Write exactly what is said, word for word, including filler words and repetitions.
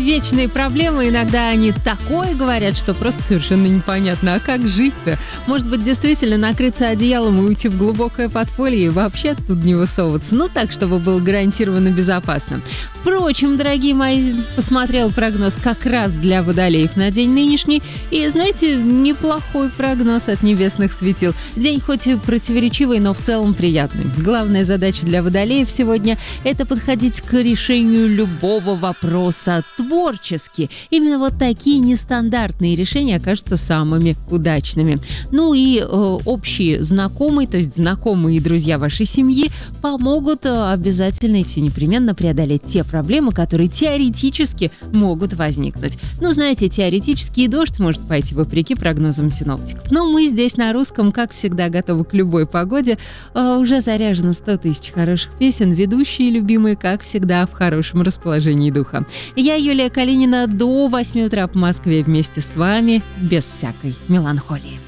вечные проблемы, иногда они такое говорят, что просто совершенно непонятно, а как жить-то? Может быть, действительно накрыться одеялом и уйти в глубокое подполье и вообще оттуда не высовываться? Ну, так, чтобы было гарантированно безопасно. Впрочем, дорогие мои, посмотрел прогноз как раз для водолеев на день нынешний, и, знаете, неплохой прогноз от небесных светил. День хоть и противоречивый, но в целом приятный. Главная задача для водолеев сегодня – это подходить к решению любого вопроса творчески. Именно вот такие нестандартные решения окажутся самыми удачными. Ну и э, общие знакомые, то есть знакомые и друзья вашей семьи помогут э, обязательно и всенепременно преодолеть те проблемы, которые теоретически могут возникнуть. Ну, знаете, теоретически и дождь может пойти вопреки прогнозам синоптиков. Но мы здесь на русском, как всегда, готовы к любой погоде. Э, уже заряжено сто тысяч хороших песен, ведущие любимые, как всегда, в хорошем расположении духа. Я, Юлия Калинина, до восьми утра по Москве вместе с вами, без всякой меланхолии.